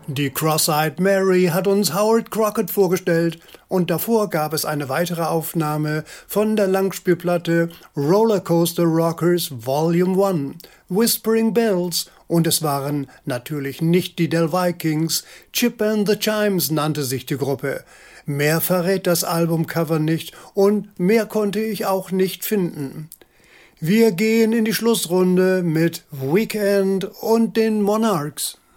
Die Cross-Eyed Mary hat uns Howard Crockett vorgestellt und davor gab es eine weitere Aufnahme von der Langspielplatte Rollercoaster Rockers Volume 1, Whispering Bells, und es waren natürlich nicht die Del Vikings, Chip and the Chimes nannte sich die Gruppe. Mehr verrät das Albumcover nicht und mehr konnte ich auch nicht finden. Wir gehen in die Schlussrunde mit Weekend und den Monarchs.